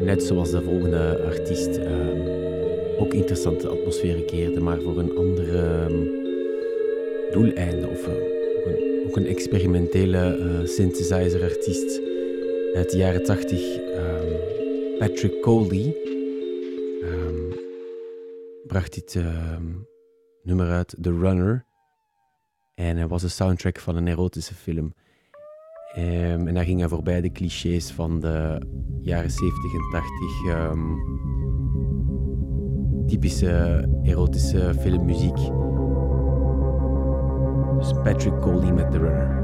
net zoals de volgende artiest ook interessante atmosfeer creëerde, maar voor een andere doeleinde. Of ook een experimentele synthesizer-artiest uit de jaren 80, Patrick Coley, bracht dit nummer uit, The Runner. En hij was de soundtrack van een erotische film. En daar ging hij voorbij de clichés van de jaren 70 en 80. Typische erotische filmmuziek. Dus Patrick Coley met The Runner.